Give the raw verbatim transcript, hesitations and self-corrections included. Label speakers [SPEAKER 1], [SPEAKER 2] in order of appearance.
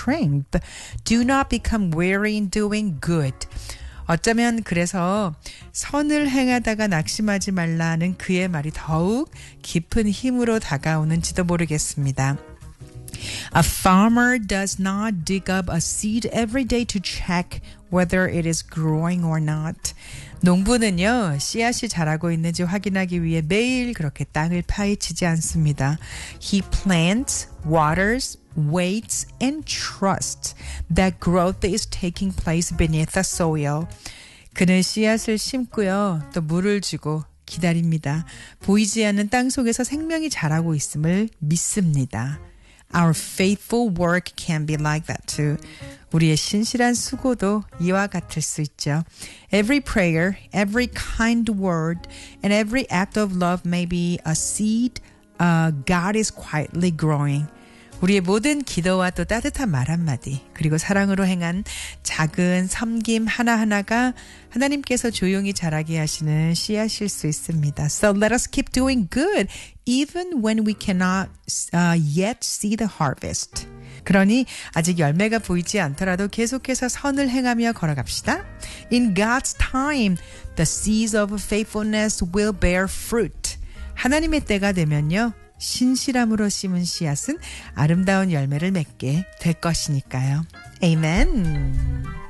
[SPEAKER 1] strength. Do not become weary in doing good. 어쩌면 그래서 선을 행하다가 낙심하지 말라는 그의 말이 더욱 깊은 힘으로 다가오는지도 모르겠습니다. A farmer does not dig up a seed every day to check whether it is growing or not. 농부는요, 씨앗이 자라고 있는지 확인하기 위해 매일 그렇게 땅을 파헤치지 않습니다. He plants, waters, waits, and trusts that growth is taking place beneath the soil. 그는 씨앗을 심고요, 또 물을 주고 기다립니다. 보이지 않는 땅 속에서 생명이 자라고 있음을 믿습니다. Our faithful work can be like that too. 우리의 신실한 수고도 이와 같을 수 있죠. Every prayer, every kind word, and every act of love may be a seed uh, God is quietly growing. 우리의 모든 기도와 또 따뜻한 말 한마디, 그리고 사랑으로 행한 작은 섬김 하나하나가 하나님께서 조용히 자라게 하시는 씨앗일 수 있습니다. So let us keep doing good, even when we cannot uh, yet see the harvest. 그러니 아직 열매가 보이지 않더라도 계속해서 선을 행하며 걸어갑시다. In God's time, the seeds of faithfulness will bear fruit. 하나님의 때가 되면요, 신실함으로 심은 씨앗은 아름다운 열매를 맺게 될 것이니까요. Amen.